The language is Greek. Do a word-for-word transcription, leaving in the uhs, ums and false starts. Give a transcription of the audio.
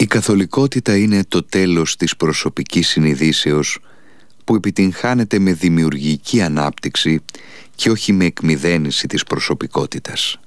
Η καθολικότητα είναι το τέλος της προσωπικής συνειδήσεως που επιτυγχάνεται με δημιουργική ανάπτυξη και όχι με εκμυδένιση της προσωπικότητας.